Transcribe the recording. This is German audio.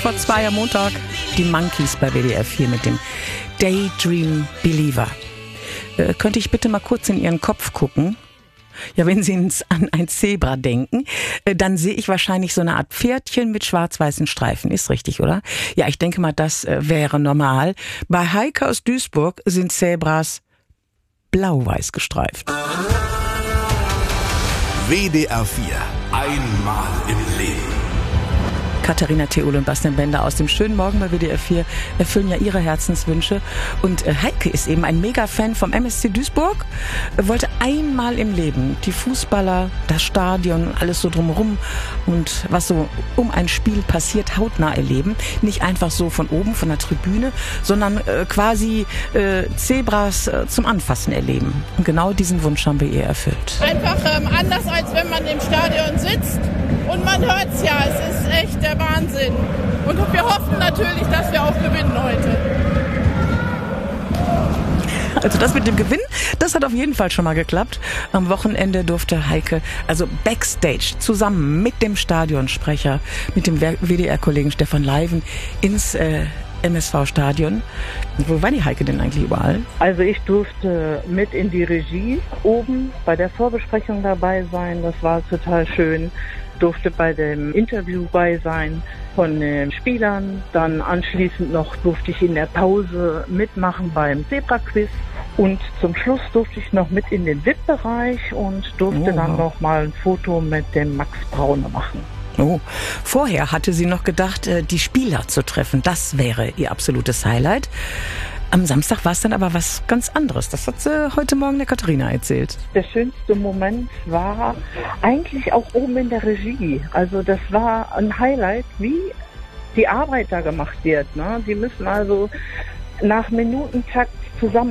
vor 2 am Montag. Die Monkeys bei WDR 4 mit dem Daydream Believer. Könnte ich bitte mal kurz in Ihren Kopf gucken? Ja, wenn Sie an ein Zebra denken, dann sehe ich wahrscheinlich so eine Art Pferdchen mit schwarz-weißen Streifen. Ist richtig, oder? Ja, ich denke mal, das wäre normal. Bei Heike aus Duisburg sind Zebras blau-weiß gestreift. WDR 4. Einmal im Leben. Katharina Theol und Bastian Bender aus dem schönen Morgen bei WDR 4 erfüllen ja ihre Herzenswünsche. Und Heike ist eben ein Mega-Fan vom MSC Duisburg, wollte einmal im Leben die Fußballer, das Stadion, alles so drumherum und was so um ein Spiel passiert, hautnah erleben. Nicht einfach so von oben, von der Tribüne, sondern quasi Zebras zum Anfassen erleben. Und genau diesen Wunsch haben wir ihr erfüllt. Einfach anders, als wenn man im Stadion sitzt. Und man hört es ja, es ist echt der Wahnsinn. Und wir hoffen natürlich, dass wir auch gewinnen heute. Also das mit dem Gewinn, das hat auf jeden Fall schon mal geklappt. Am Wochenende durfte Heike also Backstage zusammen mit dem Stadionsprecher, mit dem WDR-Kollegen Stefan Leiven ins MSV-Stadion. Wo war die Heike denn eigentlich überall? Also ich durfte mit in die Regie oben bei der Vorbesprechung dabei sein. Das war total schön. Durfte bei dem Interview bei sein von den Spielern. Dann anschließend noch durfte ich in der Pause mitmachen beim Zebra-Quiz. Und zum Schluss durfte ich noch mit in den VIP-Bereich und durfte dann noch mal ein Foto mit dem Max Braune machen. Oh, vorher hatte sie noch gedacht, die Spieler zu treffen, das wäre ihr absolutes Highlight. Am Samstag war es dann aber was ganz anderes. Das hat sie heute Morgen der Katharina erzählt. Der schönste Moment war eigentlich auch oben in der Regie. Also das war ein Highlight, wie die Arbeit da gemacht wird. Ne? Die müssen also nach Minutentakt zusammen